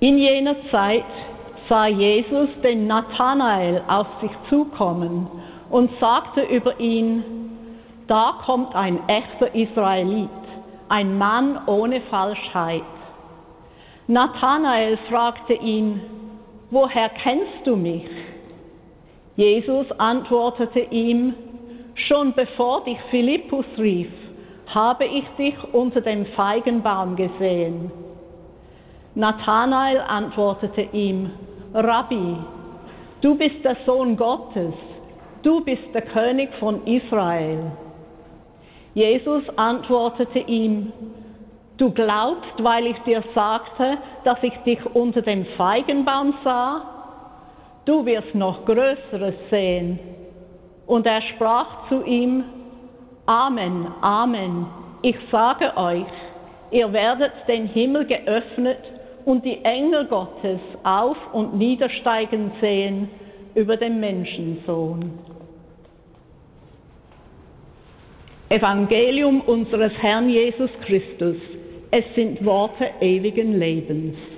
In jener Zeit sah Jesus den Nathanael auf sich zukommen und sagte über ihn: Da kommt ein echter Israelit, ein Mann ohne Falschheit. Nathanael fragte ihn: Woher kennst du mich? Jesus antwortete ihm: Schon bevor dich Philippus rief, habe ich dich unter dem Feigenbaum gesehen. Nathanael antwortete ihm: Rabbi, du bist der Sohn Gottes, du bist der König von Israel. Jesus antwortete ihm: Du glaubst, weil ich dir sagte, dass ich dich unter dem Feigenbaum sah? Du wirst noch Größeres sehen. Und er sprach zu ihm: Amen, Amen, ich sage euch, ihr werdet den Himmel geöffnet und die Engel Gottes auf- und niedersteigen sehen über den Menschensohn. Evangelium unseres Herrn Jesus Christus. Es sind Worte ewigen Lebens.